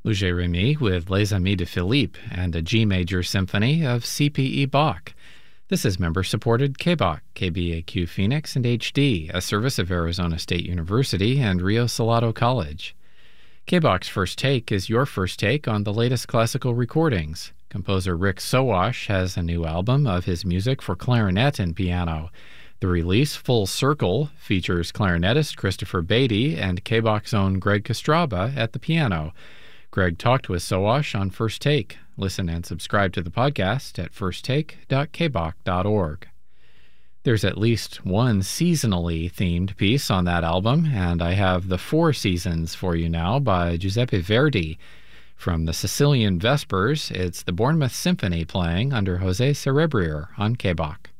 Luger Remy with Les Amis de Philippe and a G major symphony of C.P.E. Bach. This is member-supported KBAQ, KBAQ Phoenix, and HD, a service of Arizona State University and Rio Salado College. KBAQ's First Take is your first take on the latest classical recordings. Composer Rick Sowash has a new album of his music for clarinet and piano. The release, Full Circle, features clarinetist Christopher Beatty and KBAQ's own Greg Kostraba at the piano. Greg talked with Sowash on First Take. Listen and subscribe to the podcast at firsttake.kbaq.org. There's at least one seasonally themed piece on that album, and I have The Four Seasons for you now by Giuseppe Verdi. From the Sicilian Vespers, it's the Bournemouth Symphony playing under Jose Cerebrier on KBAQ.